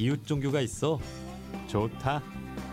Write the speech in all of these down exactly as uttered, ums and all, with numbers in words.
이웃 종교가 있어 좋다.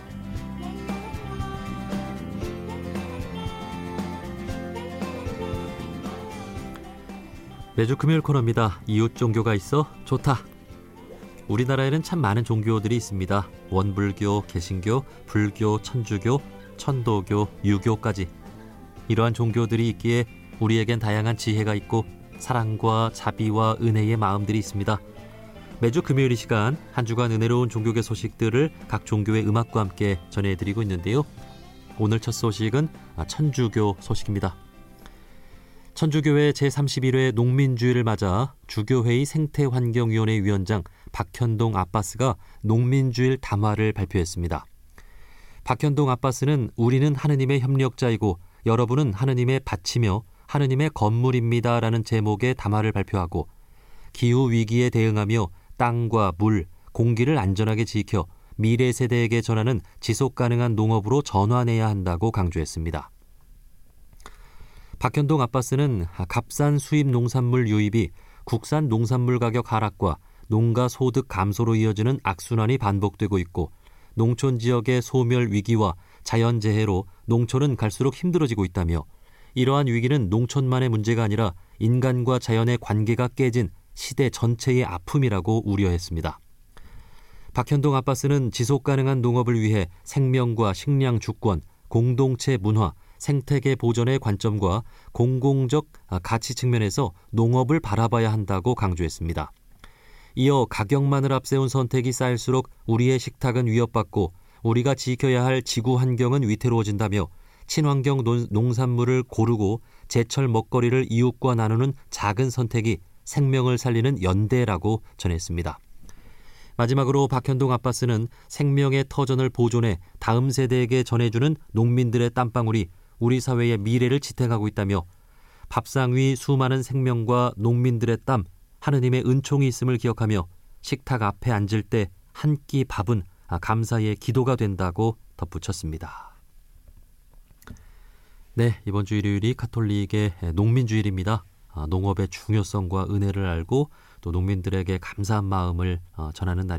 매주 금요일 코너입니다. 이웃 종교가 있어 좋다. 우리나라에는 참 많은 종교들이 있습니다. 원불교, 개신교, 불교, 천주교, 천도교, 유교까지. 이러한 종교들이 있기에 우리에겐 다양한 지혜가 있고 사랑과 자비와 은혜의 마음들이 있습니다. 매주 금요일 이 시간 한 주간 은혜로운 종교계 소식들을 각 종교의 음악과 함께 전해드리고 있는데요. 오늘 첫 소식은 천주교 소식입니다. 천주교회 제삼십일 회 농민주일을 맞아 주교회의 생태환경위원회 위원장 박현동 아빠스가 농민주일 담화를 발표했습니다. 박현동 아빠스는 우리는 하느님의 협력자이고 여러분은 하느님의 밭이며 하느님의 건물입니다 라는 제목의 담화를 발표하고 기후위기에 대응하며 땅과 물, 공기를 안전하게 지켜 미래 세대에게 전하는 지속가능한 농업으로 전환해야 한다고 강조했습니다. 박현동 아빠스는 값싼 수입 농산물 유입이 국산 농산물 가격 하락과 농가 소득 감소로 이어지는 악순환이 반복되고 있고 농촌 지역의 소멸 위기와 자연재해로 농촌은 갈수록 힘들어지고 있다며 이러한 위기는 농촌만의 문제가 아니라 인간과 자연의 관계가 깨진 시대 전체의 아픔이라고 우려했습니다. 박현동 아빠스는 지속가능한 농업을 위해 생명과 식량 주권, 공동체 문화, 생태계 보존의 관점과 공공적 가치 측면에서 농업을 바라봐야 한다고 강조했습니다. 이어 가격만을 앞세운 선택이 쌓일수록 우리의 식탁은 위협받고 우리가 지켜야 할 지구 환경은 위태로워진다며 친환경 농산물을 고르고 제철 먹거리를 이웃과 나누는 작은 선택이 생명을 살리는 연대라고 전했습니다. 마지막으로 박현동 아빠스는 생명의 터전을 보존해 다음 세대에게 전해주는 농민들의 땀방울이 우리 사회의 미래를 지탱하고 있다며 밥상 위 수많은 생명과 농민들의 땀, 하느님의 은총이 있음을 기억하며 식탁 앞에 앉을 때 한 끼 밥은 감사의 기도가 된다고 덧붙였습니다. 네, 이번 주 일요일이 가톨릭의 농민주일입니다. 농업의 중요성과 은혜를 알고 또 농민들에게 감사한 마음을 전하는 날입니다.